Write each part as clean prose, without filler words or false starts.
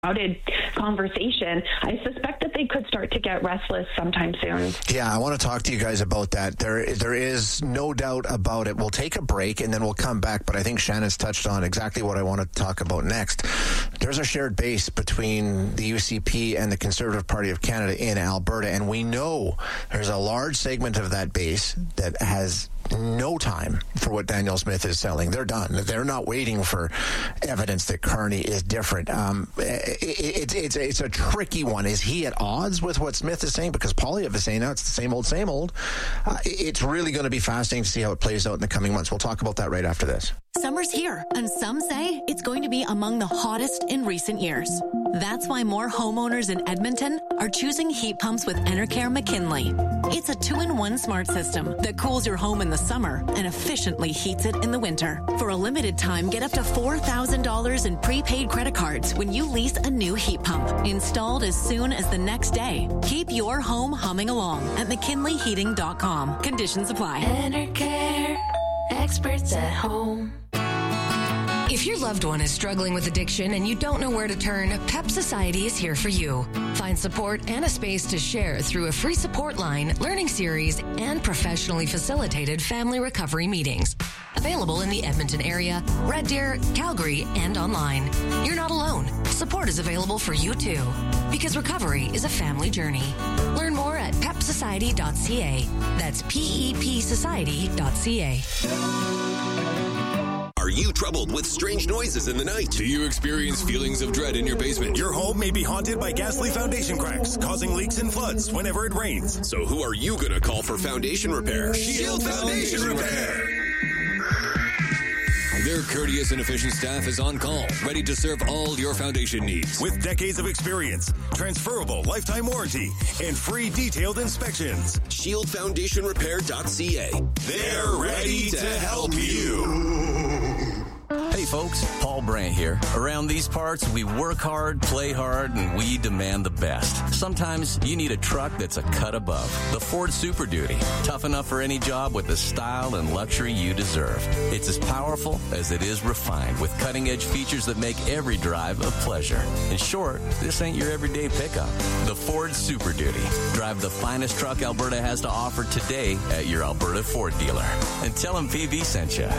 crowded conversation, I suspect that they could start to get restless sometime soon. Yeah, I want to talk to you guys about that. There is no doubt about it. We'll take a break and then we'll come back, but I think Shannon's touched on exactly what I want to talk about next. There's a shared base between the UCP and the Conservative Party of Canada in Alberta, and we know there's a large segment of that base that has no time for what Danielle Smith is selling. They're done. They're not waiting for evidence that Carney is different. It's a tricky one. Is he at odds with what Smith is saying? Because Poilievre is saying now it's the same old, same old. It's really going to be fascinating to see how it plays out in the coming months. We'll talk about that right after this. Summer's here, and some say it's going to be among the hottest in recent years. That's why more homeowners in Edmonton are choosing heat pumps with Enercare McKinley. It's a 2-in-1 smart system that cools your home in the summer and efficiently heats it in the winter. For a limited time, get up to $4,000 in prepaid credit cards when you lease a new heat pump, installed as soon as the next day. Keep your home humming along at McKinleyHeating.com. Conditions apply. Enercare, experts at home. If your loved one is struggling with addiction and you don't know where to turn, PEP Society is here for you. Find support and a space to share through a free support line, learning series, and professionally facilitated family recovery meetings. Available in the Edmonton area, Red Deer, Calgary, and online. You're not alone. Support is available for you too. Because recovery is a family journey. Learn more at pepsociety.ca. That's PEPsociety.ca. Are you troubled with strange noises in the night? Do you experience feelings of dread in your basement? Your home may be haunted by ghastly foundation cracks, causing leaks and floods whenever it rains. So who are you going to call for foundation repair? Shield Foundation Repair! Their courteous and efficient staff is on call, ready to serve all your foundation needs. With decades of experience, transferable lifetime warranty, and free detailed inspections. ShieldFoundationRepair.ca. They're ready to help you. Hey folks, Paul Brandt here. Around these parts, we work hard, play hard, and we demand the best. Sometimes you need a truck that's a cut above. The Ford Super Duty. Tough enough for any job with the style and luxury you deserve. It's as powerful as it is refined, with cutting-edge features that make every drive a pleasure. In short, this ain't your everyday pickup. The Ford Super Duty. Drive the finest truck Alberta has to offer today at your Alberta Ford dealer. And tell them PV sent you.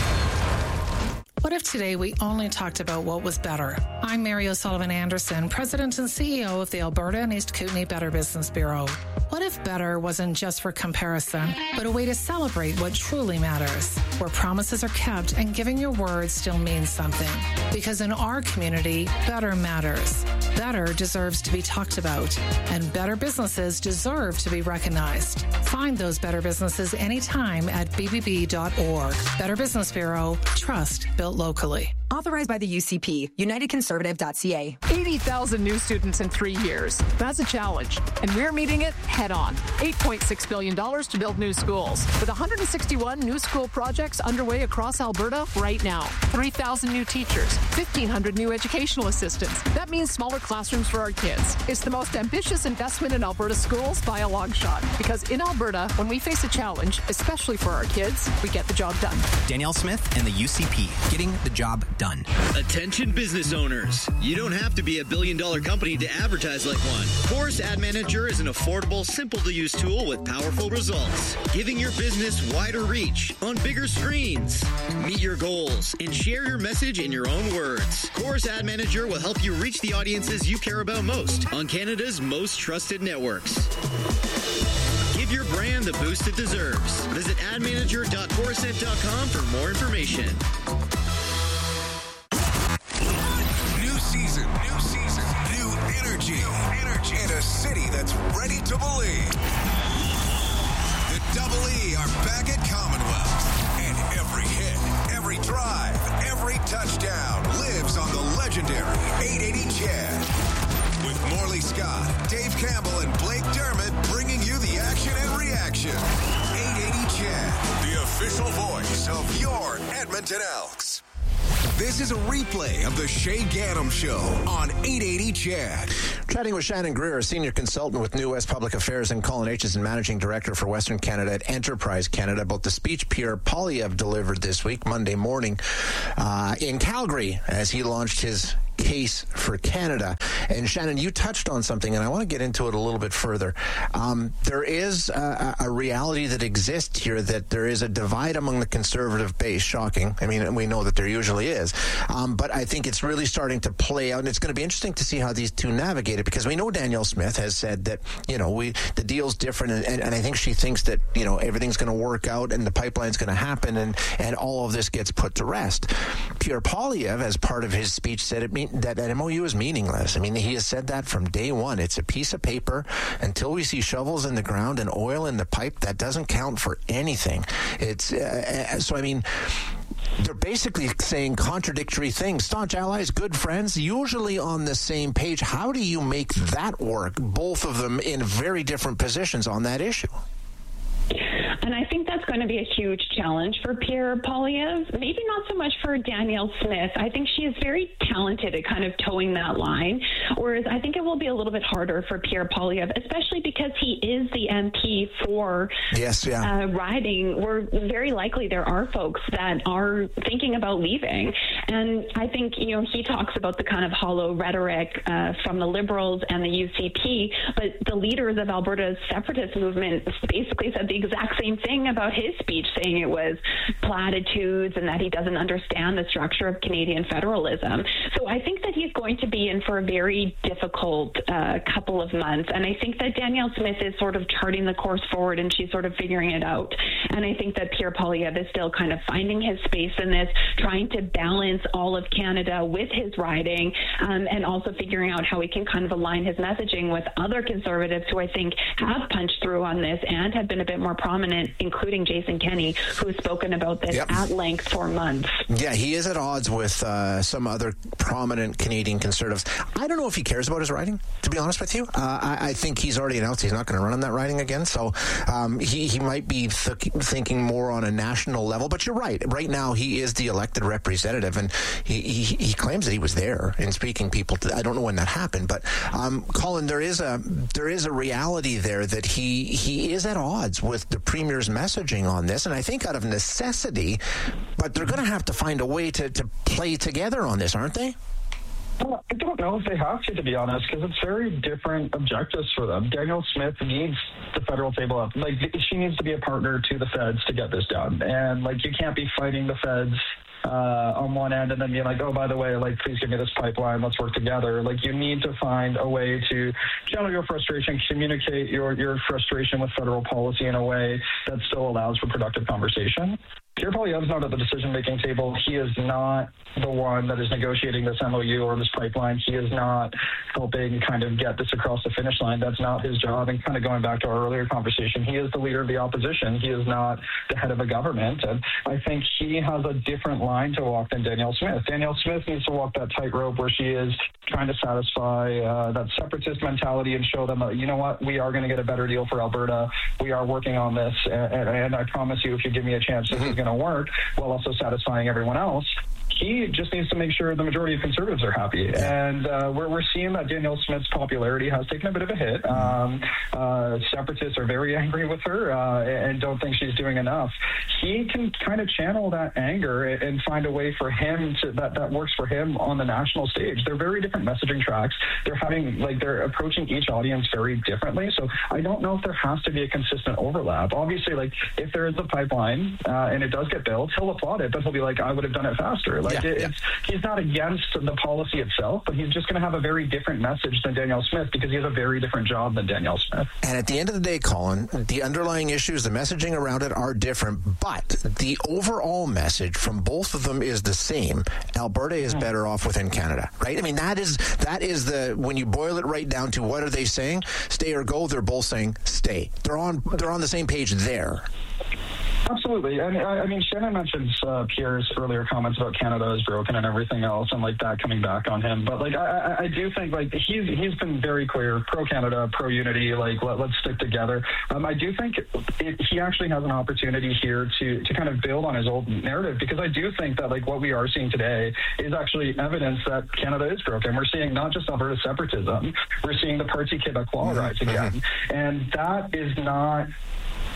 What if today we only talked about what was better? I'm Mary O'Sullivan Anderson, President and CEO of the Alberta and East Kootenay Better Business Bureau. What if better wasn't just for comparison, but a way to celebrate what truly matters, where promises are kept and giving your word still means something? Because in our community, better matters. Better deserves to be talked about, and better businesses deserve to be recognized. Find those better businesses anytime at bbb.org. Better Business Bureau, trust built locally. Authorized by the UCP, UnitedConservative.ca. 80,000 new students in 3 years. That's a challenge, and we're meeting it head on. $8.6 billion to build new schools, with 161 new school projects underway across Alberta right now. 3,000 new teachers, 1,500 new educational assistants. That means smaller classrooms for our kids. It's the most ambitious investment in Alberta schools by a long shot, because in Alberta, when we face a challenge, especially for our kids, we get the job done. Danielle Smith and the UCP, getting the job done. Attention business owners. You don't have to be a billion-dollar company to advertise like one. Chorus Ad Manager is an affordable, simple-to-use tool with powerful results, giving your business wider reach on bigger screens. Meet your goals and share your message in your own words. Chorus Ad Manager will help you reach the audiences you care about most on Canada's most trusted networks. Give your brand the boost it deserves. Visit admanager.chorusnet.com for more information. New energy. In a city that's ready to believe. The Double E are back at Commonwealth. And every hit, every drive, every touchdown lives on the legendary 880 CHED. With Morley Scott, Dave Campbell, and Blake Dermott bringing you the action and reaction. 880 CHED, the official voice of your Edmonton Elks. This is a replay of the Shay Gaddam Show on 880 CHED. Chatting with Shannon Greer, a senior consultant with New West Public Affairs, and Colin Aitchison, managing director for Western Canada at Enterprise Canada, about the speech Pierre Poilievre delivered this week, Monday morning, in Calgary, as he launched his case for Canada. And Shannon, you touched on something, and I want to get into it a little bit further. There is a reality that exists here, that there is a divide among the Conservative base. Shocking. I mean, we know that there usually is. But I think it's really starting to play out, and it's going to be interesting to see how these two navigate it, because we know Danielle Smith has said that, the deal's different, and I think she thinks that, everything's going to work out and the pipeline's going to happen, and all of this gets put to rest. Pierre Poilievre, as part of his speech, said that MOU is meaningless. I mean, he has said that from day one. It's a piece of paper. Until we see shovels in the ground and oil in the pipe, that doesn't count for anything. It's they're basically saying contradictory things. Staunch allies, good friends, usually on the same page. How do you make that work? Both of them in very different positions on that issue. And I think that's going to be a huge challenge for Pierre Poilievre. Maybe not so much for Danielle Smith. I think she is very talented at kind of towing that line, whereas I think it will be a little bit harder for Pierre Poilievre, especially because he is the MP for riding, where very likely there are folks that are thinking about leaving. And I think, he talks about the kind of hollow rhetoric from the Liberals and the UCP, but the leaders of Alberta's separatist movement basically said the exact same thing about his speech, saying it was platitudes and that he doesn't understand the structure of Canadian federalism. So I think that he's going to be in for a very difficult couple of months. And I think that Danielle Smith is sort of charting the course forward, and she's sort of figuring it out. And I think that Pierre Poilievre is still kind of finding his space in this, trying to balance all of Canada with his riding, and also figuring out how he can kind of align his messaging with other Conservatives who I think have punched through on this and have been a bit more prominent, including Jason Kenney, who's spoken about this at length for months. Yeah, he is at odds with some other prominent Canadian Conservatives. I don't know if he cares about his riding, to be honest with you. I think he's already announced he's not going to run on that riding again, so he might be thinking more on a national level. But you're right. Right now, he is the elected representative, and he claims that he was there in speaking people. I don't know when that happened, but Colin, there is a reality there that he is at odds with the Premier's messaging on this, and I think out of necessity, but they're going to have to find a way to play together on this, aren't they? Well, I don't know if they have to be honest, because it's very different objectives for them. Danielle Smith needs the federal table up. She needs to be a partner to the feds to get this done. And, you can't be fighting the feds on one end and then being like, oh, by the way, please give me this pipeline, let's work together. You need to find a way to channel your frustration, communicate your frustration with federal policy in a way that still allows for productive conversation. Pierre Poilievre is not at the decision-making table. He is not the one that is negotiating this MOU or this pipeline. He is not helping kind of get this across the finish line. That's not his job. And kind of going back to our earlier conversation, he is the leader of the opposition. He is not the head of a government. And I think he has a different line to walk than Danielle Smith. Danielle Smith needs to walk that tightrope where she is trying to satisfy that separatist mentality and show them, you know what, we are going to get a better deal for Alberta. We are working on this. And I promise you, if you give me a chance, this is going to work, while also satisfying everyone else. He just needs to make sure the majority of Conservatives are happy. And we're seeing that Danielle Smith's popularity has taken a bit of a hit. Separatists are very angry with her and don't think she's doing enough. He can kind of channel that anger and find a way for him that works for him on the national stage. They're very different messaging tracks. They're approaching each audience very differently. So I don't know if there has to be a consistent overlap. Obviously, if there is a pipeline and it does get built, he'll applaud it, but he'll be like, I would have done it faster. He's not against the policy itself, but he's just going to have a very different message than Danielle Smith because he has a very different job than Danielle Smith. And at the end of the day, Colin, the underlying issues, the messaging around it are different, but the overall message from both of them is the same. Alberta is better off within Canada, right? I mean, that is the, when you boil it right down to what are they saying, stay or go, they're both saying stay. They're on the same page there. Absolutely. And I mean, Shannon mentions Pierre's earlier comments about Canada is broken and everything else, and that coming back on him. But I do think he's been very clear, pro-Canada, pro-unity, let's stick together. I do think he actually has an opportunity here to kind of build on his old narrative, because I do think that what we are seeing today is actually evidence that Canada is broken. We're seeing not just Alberta separatism, we're seeing the Parti Québécois rise again. And that is not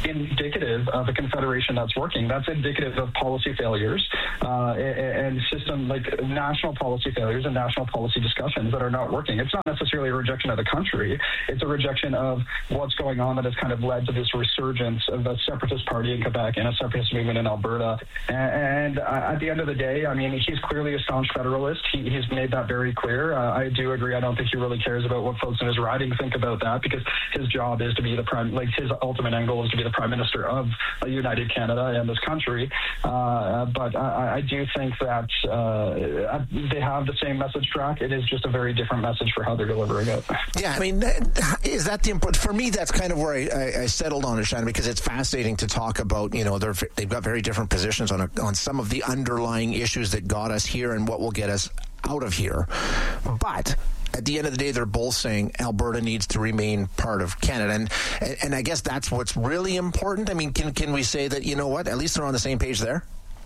indicative of a confederation that's working. That's indicative of policy failures and system, like national policy failures and national policy discussions that are not working. It's not necessarily a rejection of the country. It's a rejection of what's going on that has kind of led to this resurgence of a separatist party in Quebec and a separatist movement in Alberta. And at the end of the day, I mean, he's clearly a staunch federalist. He's made that very clear. I do agree. I don't think he really cares about what folks in his riding think about that, because his job is to be the his ultimate end goal is to be the Prime Minister of a united Canada and this country. But I do think that they have the same message track. It is just a very different message for how they're delivering it. Yeah, I mean, is that the important? For me, that's kind of where I settled on it, Shannon, because it's fascinating to talk about. You know, they've got very different positions on some of the underlying issues that got us here and what will get us out of here. But at the end of the day, they're both saying Alberta needs to remain part of Canada. And I guess that's what's really important. I mean, can we say that, you know what, at least they're on the same page there?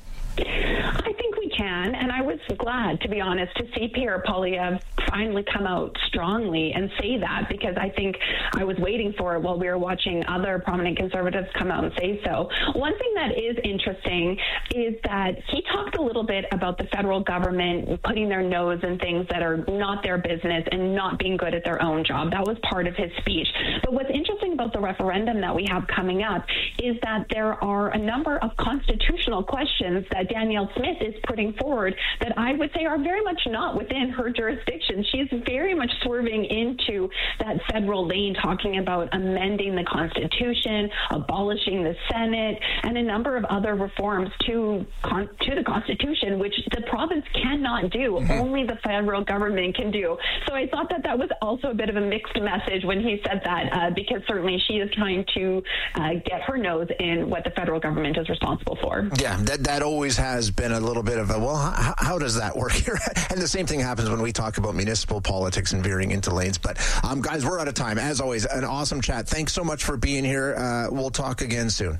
I think we can, and I was glad, to be honest, to see Pierre Poilievre finally come out strongly and say that, because I think I was waiting for it while we were watching other prominent Conservatives come out and say so. One thing that is interesting is that he talked a little bit about the federal government putting their nose in things that are not their business and not being good at their own job. That was part of his speech. But what's interesting about the referendum that we have coming up is that there are a number of constitutional questions that Danielle Smith is putting forward that I would say are very much not within her jurisdiction. She's very much swerving into that federal lane, talking about amending the Constitution, abolishing the Senate, and a number of other reforms to the Constitution, which the province cannot do. Only the federal government can do. So I thought that was also a bit of a mixed message when he said that, because certainly she is trying to get her nose in what the federal government is responsible for. Yeah, that always has been a little bit of a, well, how does that work here? And the same thing happens when we talk about municipal politics and veering into lanes. But guys, we're out of time. As always, an awesome chat. Thanks so much for being here. We'll talk again soon.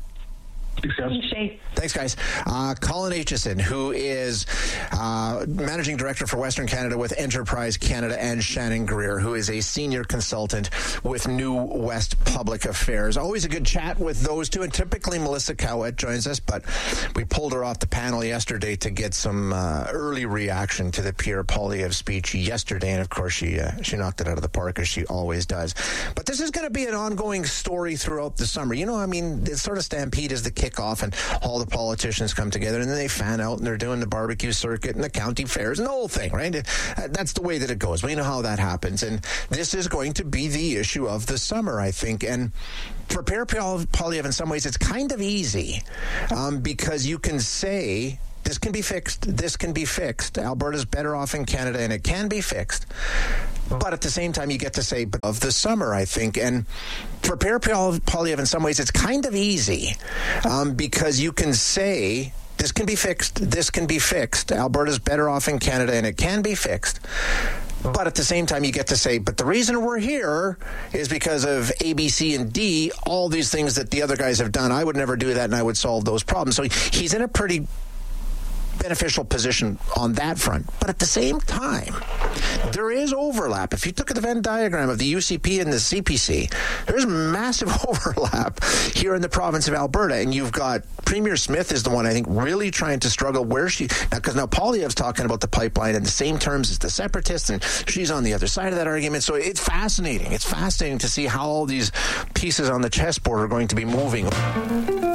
Thanks, guys. Colin Aitchison, who is Managing Director for Western Canada with Enterprise Canada, and Shannon Greer, who is a Senior Consultant with New West Public Affairs. Always a good chat with those two, and typically Melissa Cowett joins us, but we pulled her off the panel yesterday to get some early reaction to the Pierre Poilievre speech yesterday, and of course she knocked it out of the park, as she always does. But this is going to be an ongoing story throughout the summer. You know, I mean, the sort of stampede is the kickoff, and all the politicians come together, and then they fan out, and they're doing the barbecue circuit and the county fairs and the whole thing, right? That's the way that it goes. We know how that happens, and this is going to be the issue of the summer, I think. And for Pierre Poilievre, in some ways, it's kind of easy because you can say, this can be fixed, this can be fixed. Alberta's better off in Canada, and it can be fixed. But at the same time, you get to say, but of the summer, I think. And for Pierre Poilievre, in some ways, it's kind of easy because you can say, this can be fixed, this can be fixed. Alberta's better off in Canada, and it can be fixed. But at the same time, you get to say, but the reason we're here is because of A, B, C, and D, all these things that the other guys have done. I would never do that, and I would solve those problems. So he's in a pretty beneficial position on that front. But at the same time, there is overlap. If you look at the Venn diagram of the UCP and the CPC, there's massive overlap here in the province of Alberta. And you've got Premier Smith is the one, I think, really trying to struggle where she, because now Poilievre's talking about the pipeline in the same terms as the separatists, and she's on the other side of that argument. So it's fascinating. It's fascinating to see how all these pieces on the chessboard are going to be moving.